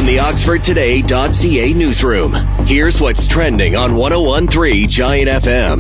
the OxfordToday.ca newsroom. Here's what's trending on 101.3 Giant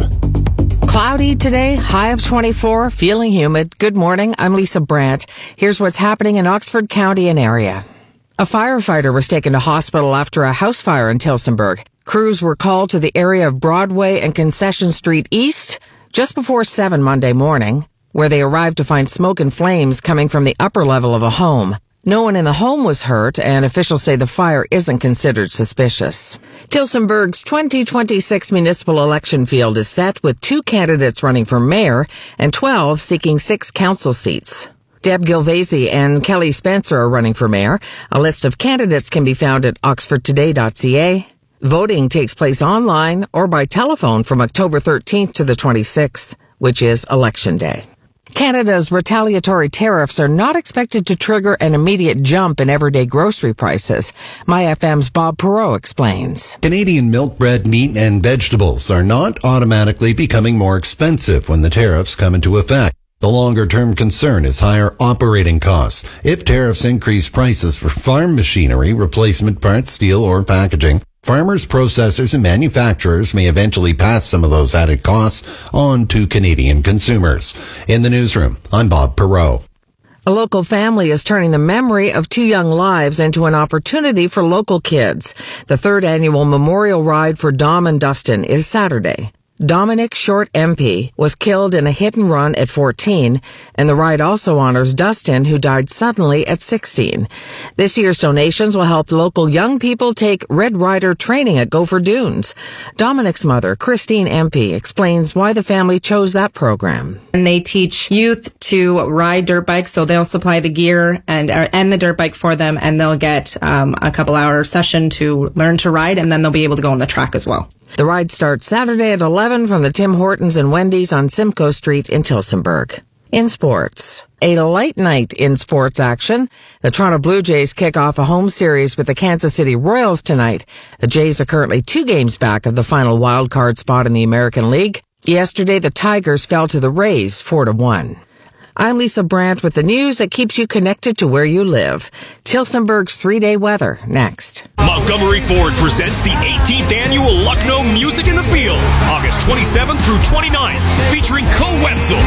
FM. Cloudy today, high of 24, feeling humid. Good morning, I'm Lisa Brandt. Here's what's happening in Oxford County and area. A firefighter was taken to hospital after a house fire in Tillsonburg. Crews were called to the area of Broadway and Concession Street East just before 7 Monday morning, where they arrived to find smoke and flames coming from the upper level of a home. No one in the home was hurt, and officials say the fire isn't considered suspicious. Tillsonburg's 2026 municipal election field is set with 2 candidates running for mayor and 12 seeking 6 council seats. Deb Gilvasi and Kelly Spencer are running for mayor. A list of candidates can be found at oxfordtoday.ca. Voting takes place online or by telephone from October 13th to the 26th, which is Election Day. Canada's retaliatory tariffs are not expected to trigger an immediate jump in everyday grocery prices. MyFM's Bob Perreault explains. Canadian milk, bread, meat, and vegetables are not automatically becoming more expensive when the tariffs come into effect. The longer-term concern is higher operating costs. If tariffs increase prices for farm machinery, replacement parts, steel, or packaging, farmers, processors, and manufacturers may eventually pass some of those added costs on to Canadian consumers. In the newsroom, I'm Bob Perreault. A local family is turning the memory of 2 young lives into an opportunity for local kids. The 3rd annual Memorial Ride for Dom and Dustin is Saturday. Dominic Short MP was killed in a hit and run at 14, and the ride also honors Dustin, who died suddenly at 16. This year's donations will help local young people take Red Rider training at Gopher Dunes. Dominic's mother, Christine MP, explains why the family chose that program. And they teach youth to ride dirt bikes, so they'll supply the gear and the dirt bike for them, and they'll get a couple-hour session to learn to ride, and then they'll be able to go on the track as well. The ride starts Saturday at 11 from the Tim Hortons and Wendy's on Simcoe Street in Tillsonburg. In sports, a light night in sports action. The Toronto Blue Jays kick off a home series with the Kansas City Royals tonight. The Jays are currently 2 games back of the final wildcard spot in the American League. Yesterday, the Tigers fell to the Rays 4-1. I'm Lisa Brandt with the news that keeps you connected to where you live. Tillsonburg's 3-day weather next. Montgomery Ford presents the 18th annual Lucknow Music in the Fields, August 27th through 29th, featuring Co Wetzel,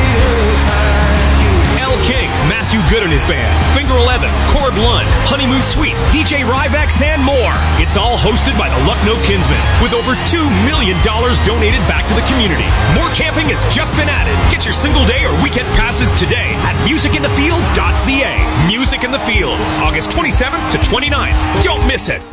L. King, Matthew Good and his band, Finger 11, Cord Lund, Honeymoon Suite, DJ Ryvex, and more. It's all hosted by the Lucknow Kinsmen, with over $2 million donated back to the community. More camping has just been added. Get your single day or weekend passes today at musicinthefields.ca. Music in the Fields, August 27th to 29th. Don't miss it.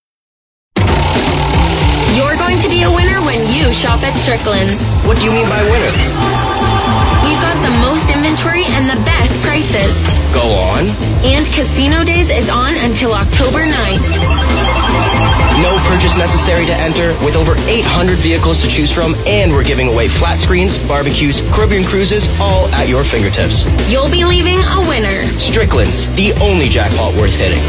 You're going to be a winner when you shop at Strickland's. What do you mean by winner? We've got the most inventory and the best prices. Go on. And Casino Days is on until October 9th. No purchase necessary to enter, with over 800 vehicles to choose from, and we're giving away flat screens, barbecues, Caribbean cruises, all at your fingertips. You'll be leaving a winner. Strickland's, the only jackpot worth hitting.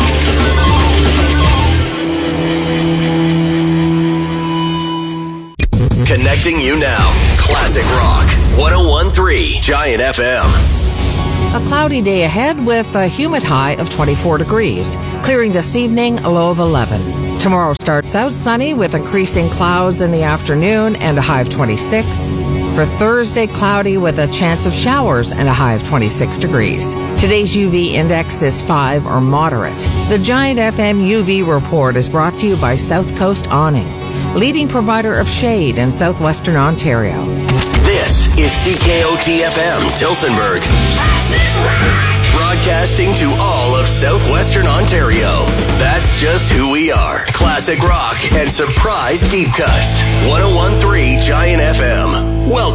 Connecting you now. Classic Rock. 101.3 Giant FM. A cloudy day ahead with a humid high of 24 degrees. Clearing this evening, a low of 11. Tomorrow starts out sunny with increasing clouds in the afternoon and a high of 26. For Thursday, cloudy with a chance of showers and a high of 26 degrees. Today's UV index is 5 or moderate. The Giant FM UV report is brought to you by South Coast Awning, leading provider of shade in southwestern Ontario. This is CKOT-FM, Tillsonburg. Broadcasting to all of southwestern Ontario. That's just who we are. Classic rock and surprise deep cuts. 101.3 Giant FM. Welcome.